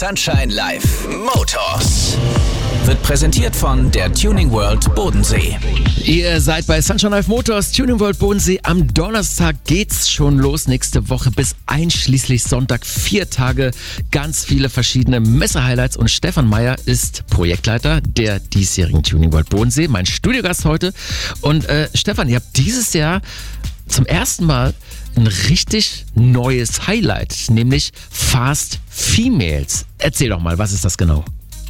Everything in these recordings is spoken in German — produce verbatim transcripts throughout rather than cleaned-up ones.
Sunshine Live Motors wird präsentiert von der Tuning World Bodensee. Ihr seid bei Sunshine Live Motors, Tuning World Bodensee. Am Donnerstag geht's schon los, nächste Woche bis einschließlich Sonntag. Vier Tage, ganz viele verschiedene Messe-Highlights. Und Stefan Meyer ist Projektleiter der diesjährigen Tuning World Bodensee, mein Studiogast heute. Und äh, Stefan, ihr habt dieses Jahr zum ersten Mal ein richtig neues Highlight, nämlich Fast Females. Erzähl doch mal, was ist das genau?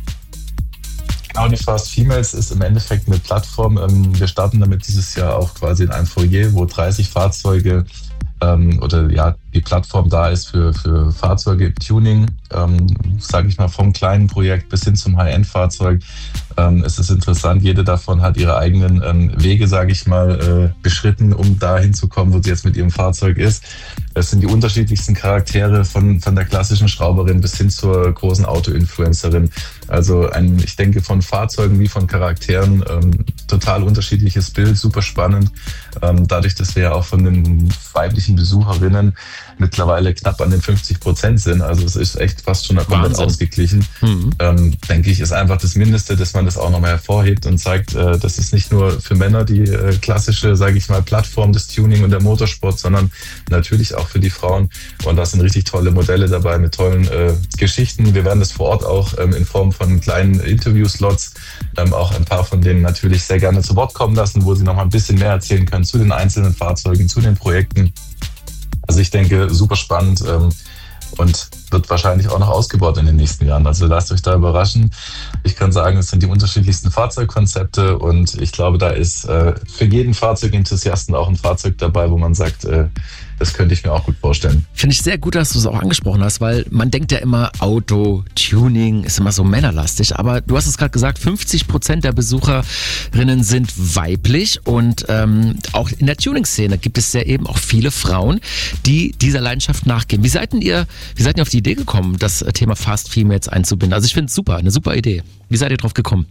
Genau, die Fast Females ist im Endeffekt eine Plattform. Wir starten damit dieses Jahr auch quasi in einem Foyer, wo dreißig Fahrzeuge ähm, oder ja, die Plattform da ist für, für Fahrzeuge im Tuning, ähm, sage ich mal, vom kleinen Projekt bis hin zum High-End-Fahrzeug. Ähm, es ist interessant, jede davon hat ihre eigenen ähm, Wege, sage ich mal, äh, beschritten, um da hinzukommen, wo sie jetzt mit ihrem Fahrzeug ist. Es sind die unterschiedlichsten Charaktere von, von der klassischen Schrauberin bis hin zur großen Auto-Influencerin. Also ein, ich denke, von Fahrzeugen wie von Charakteren ähm, total unterschiedliches Bild, super spannend. Ähm, dadurch, dass wir ja auch von den weiblichen Besucherinnen mittlerweile knapp an den fünfzig Prozent sind, also es ist echt fast schon komplett ausgeglichen, mhm. ähm, denke ich, ist einfach das Mindeste, dass man das auch nochmal hervorhebt und zeigt, äh, das ist nicht nur für Männer die äh, klassische, sage ich mal, Plattform des Tuning und der Motorsport, sondern natürlich auch für die Frauen. Und da sind richtig tolle Modelle dabei mit tollen äh, Geschichten. Wir werden das vor Ort auch ähm, in Form von kleinen Interviewslots ähm, auch ein paar von denen natürlich sehr gerne zu Wort kommen lassen, wo sie nochmal ein bisschen mehr erzählen können zu den einzelnen Fahrzeugen, zu den Projekten. Also ich denke, super spannend ähm, und wird wahrscheinlich auch noch ausgebaut in den nächsten Jahren. Also lasst euch da überraschen. Ich kann sagen, es sind die unterschiedlichsten Fahrzeugkonzepte und ich glaube, da ist äh, für jeden Fahrzeugenthusiasten auch ein Fahrzeug dabei, wo man sagt, äh, das könnte ich mir auch gut vorstellen. Finde ich sehr gut, dass du es auch angesprochen hast, weil man denkt ja immer, Auto, Tuning ist immer so männerlastig, aber du hast es gerade gesagt, fünfzig Prozent der Besucherinnen sind weiblich und ähm, auch in der Tuning-Szene gibt es ja eben auch viele Frauen, die dieser Leidenschaft nachgehen. Wie seid denn ihr, wie seid ihr auf die Idee gekommen, das Thema Fast Females einzubinden? Also ich finde es super, eine super Idee. Wie seid ihr drauf gekommen?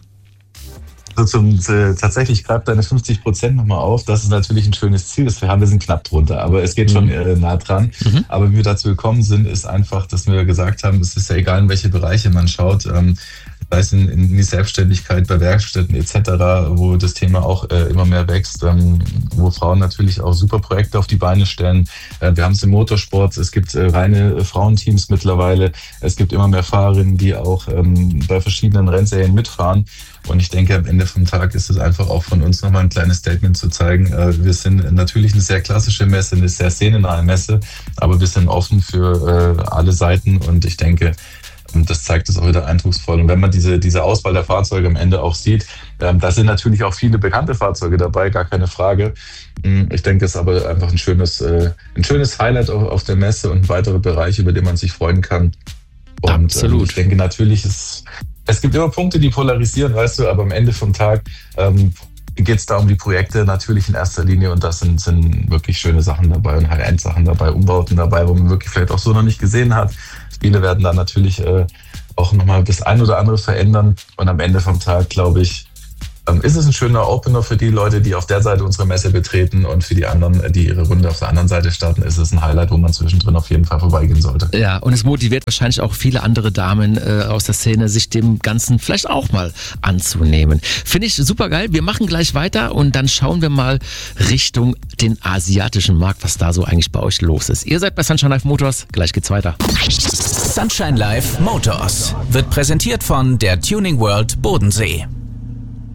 Also zum, äh, tatsächlich greift deine fünfzig Prozent nochmal auf. Das ist natürlich ein schönes Ziel, das wir haben. Wir sind knapp drunter, aber es geht schon äh, nah dran. Mhm. Aber wie wir dazu gekommen sind, ist einfach, dass wir gesagt haben, es ist ja egal, in welche Bereiche man schaut, ähm, sei es in, in die Selbstständigkeit bei Werkstätten et cetera, wo das Thema auch äh, immer mehr wächst, ähm, wo Frauen natürlich auch super Projekte auf die Beine stellen. Äh, wir haben es im Motorsport, es gibt äh, reine Frauenteams mittlerweile, es gibt immer mehr Fahrerinnen, die auch ähm, bei verschiedenen Rennserien mitfahren. Und ich denke, am Ende vom Tag ist es einfach auch von uns nochmal ein kleines Statement zu zeigen. Äh, wir sind natürlich eine sehr klassische Messe, eine sehr szenennahe Messe, aber wir sind offen für äh, alle Seiten und ich denke, und das zeigt es auch wieder eindrucksvoll. Und wenn man diese, diese Auswahl der Fahrzeuge am Ende auch sieht, ähm, da sind natürlich auch viele bekannte Fahrzeuge dabei, gar keine Frage. Ich denke, es ist aber einfach ein schönes, äh, ein schönes Highlight auf, auf der Messe und weitere Bereiche, über die man sich freuen kann. Und Absolut. Ähm, ich denke natürlich, es, es gibt immer Punkte, die polarisieren, weißt du, aber am Ende vom Tag ähm, geht es da um die Projekte natürlich in erster Linie und da sind, sind wirklich schöne Sachen dabei und High-End-Sachen dabei, Umbauten dabei, wo man wirklich vielleicht auch so noch nicht gesehen hat. Viele werden da natürlich äh, auch nochmal das ein oder andere verändern. Und am Ende vom Tag, glaube ich, ähm, ist es ein schöner Opener für die Leute, die auf der Seite unsere Messe betreten. Und für die anderen, die ihre Runde auf der anderen Seite starten, ist es ein Highlight, wo man zwischendrin auf jeden Fall vorbeigehen sollte. Ja, und es motiviert wahrscheinlich auch viele andere Damen äh, aus der Szene, sich dem Ganzen vielleicht auch mal anzunehmen. Finde ich super geil. Wir machen gleich weiter und dann schauen wir mal Richtung den asiatischen Markt, was da so eigentlich bei euch los ist. Ihr seid bei Sunshine Live Motors. Gleich geht's weiter. Sunshine Live Motors wird präsentiert von der Tuning World Bodensee.